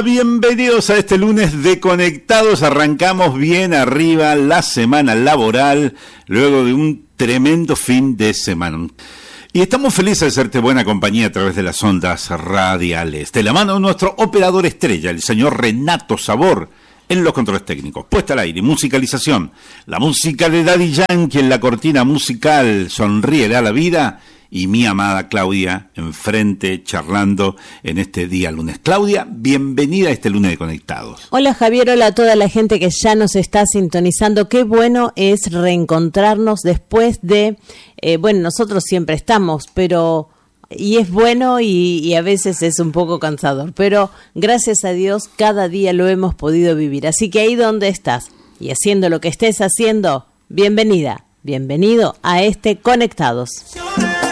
bienvenidos a este lunes de Conectados. Arrancamos bien arriba la semana laboral luego de un tremendo fin de semana. Y estamos felices de hacerte buena compañía a través de las ondas radiales. De la mano de nuestro operador estrella, el señor Renato Sabor, en los controles técnicos. Puesta al aire, musicalización. La música de Daddy Yankee en la cortina musical. Sonríele a la vida. Y mi amada Claudia, enfrente, charlando en este día lunes. Claudia, bienvenida a este lunes de Conectados. Hola Javier, hola a toda la gente que ya nos está sintonizando. Qué bueno es reencontrarnos después de, nosotros siempre estamos, pero, y es bueno y a veces es un poco cansador, pero gracias a Dios cada día lo hemos podido vivir. Así que ahí donde estás y haciendo lo que estés haciendo, bienvenida, bienvenido a este Conectados.